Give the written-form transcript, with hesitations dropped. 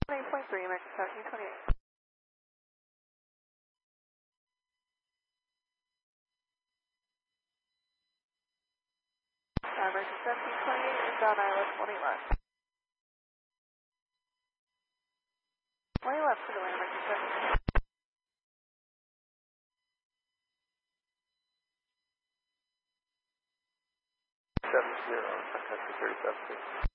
8.3, American 1728. American 1728 is down ILS 20 left. 20 left to the way, American 1728. 70, country 37.